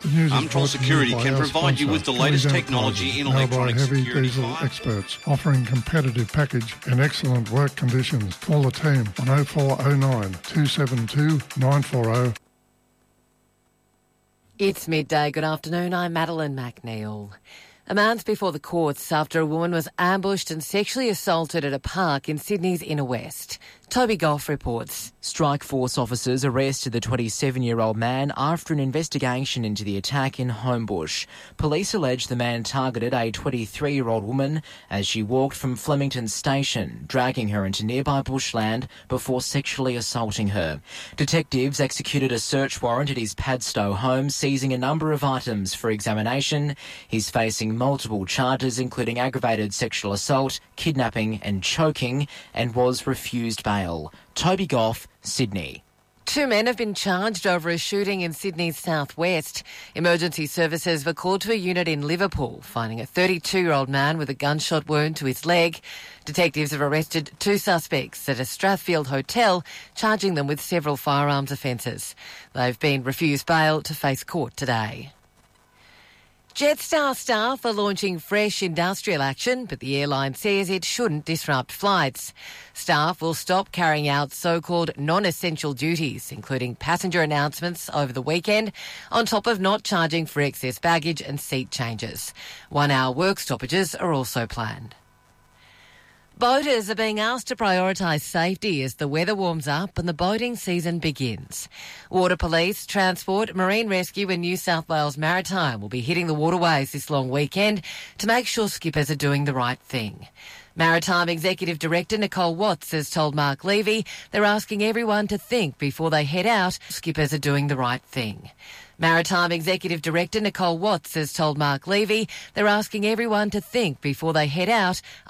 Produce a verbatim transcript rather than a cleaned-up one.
Umtrol Security can provide you with the latest technology in electronic heavy security. diesel experts offering competitive package and excellent work conditions. Call the team on oh four oh nine, two seven two, nine four oh. It's midday. Good afternoon. I'm Madeline McNeil. A man's before the courts after a woman was ambushed and sexually assaulted at a park in Sydney's inner west. Toby Goff reports. Strike Force officers arrested the twenty-seven-year-old man after an investigation into the attack in Homebush. Police allege the man targeted a twenty-three-year-old woman as she walked from Flemington Station, dragging her into nearby bushland before sexually assaulting her. Detectives executed a search warrant at his Padstow home, seizing a number of items for examination. He's facing multiple charges, including aggravated sexual assault, kidnapping and choking, and was refused bail. Toby Goff, Sydney. Two men have been charged over a shooting in Sydney's southwest. Emergency services were called to a unit in Liverpool, finding a thirty-two-year-old man with a gunshot wound to his leg. Detectives have arrested two suspects at a Strathfield hotel, charging them with several firearms offences. They've been refused bail to face court today. Jetstar staff are launching fresh industrial action, but the airline says it shouldn't disrupt flights. Staff will stop carrying out so-called non-essential duties, including passenger announcements over the weekend, on top of not charging for excess baggage and seat changes. One-hour work stoppages are also planned. Boaters are being asked to prioritise safety as the weather warms up and the boating season begins. Water Police, Transport, Marine Rescue and New South Wales Maritime will be hitting the waterways this long weekend to make sure skippers are doing the right thing. Maritime Executive Director Nicole Watts has told Mark Levy they're asking everyone to think before they head out. Skippers are doing the right thing. Maritime Executive Director Nicole Watts has told Mark Levy they're asking everyone to think before they head out